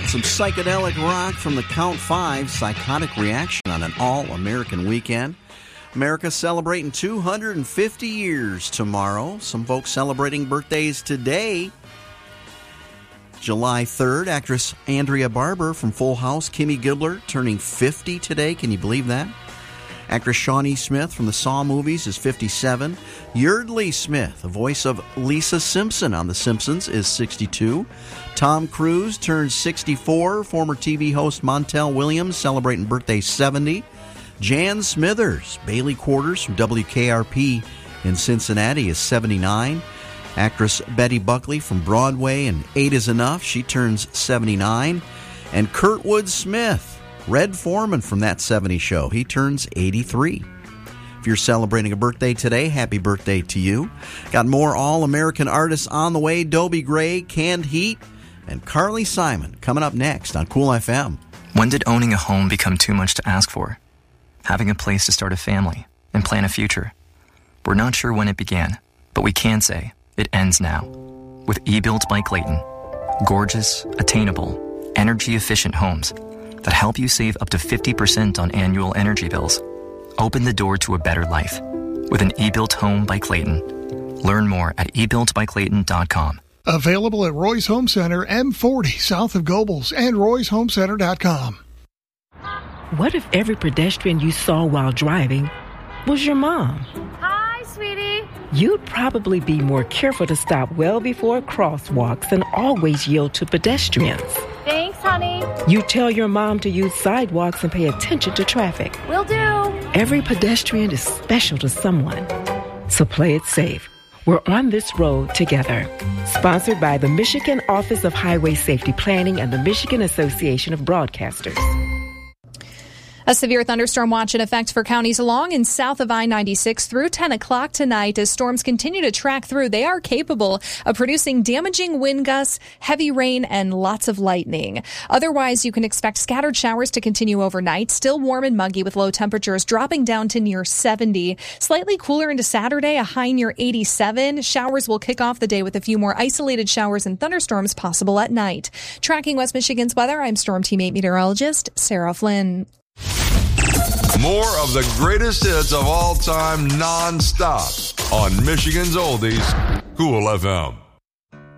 Some psychedelic rock from the Count 5, Psychotic Reaction on an all-American weekend. America celebrating 250 years tomorrow. Some folks celebrating birthdays today. July 3rd, actress Andrea Barber from Full House, Kimmy Gibbler, turning 50 today. Can you believe that? Actress Shawnee Smith from the Saw movies is 57. Yeardley Smith, the voice of Lisa Simpson on The Simpsons, is 62. Tom Cruise turns 64. Former TV host Montel Williams celebrating birthday 70. Jan Smithers, Bailey Quarters from WKRP in Cincinnati, is 79. Actress Betty Buckley from Broadway and 8 is Enough, she turns 79. And Kurtwood Smith, Red Foreman from That 70s Show, he turns 83. If you're celebrating a birthday today, happy birthday to you. Got more all-American artists on the way. Dobie Gray, Canned Heat, and Carly Simon coming up next on Cool FM. When did owning a home become too much to ask for? Having a place to start a family and plan a future. We're not sure when it began, but we can say it ends now. With eBuilt by Clayton. Gorgeous, attainable, energy-efficient homes that help you save up to 50% on annual energy bills. Open the door to a better life with an eBuilt home by Clayton. Learn more at eBuiltByClayton.com. Available at Roy's Home Center, M40, south of Gobles, and Roy'sHomeCenter.com. What if every pedestrian you saw while driving was your mom? Hi, sweetie. You'd probably be more careful to stop well before crosswalks and always yield to pedestrians. Thanks, honey. You tell your mom to use sidewalks and pay attention to traffic. Will do. Every pedestrian is special to someone. So play it safe. We're on this road together. Sponsored by the Michigan Office of Highway Safety Planning and the Michigan Association of Broadcasters. A severe thunderstorm watch in effect for counties along and south of I-96 through 10 o'clock tonight. As storms continue to track through, they are capable of producing damaging wind gusts, heavy rain, and lots of lightning. Otherwise, you can expect scattered showers to continue overnight. Still warm and muggy with low temperatures dropping down to near 70. Slightly cooler into Saturday, a high near 87. Showers will kick off the day with a few more isolated showers and thunderstorms possible at night. Tracking West Michigan's weather, I'm Storm Team 8 meteorologist Sarah Flynn. More of the greatest hits of all time, non-stop on Michigan's Oldies, Cool FM.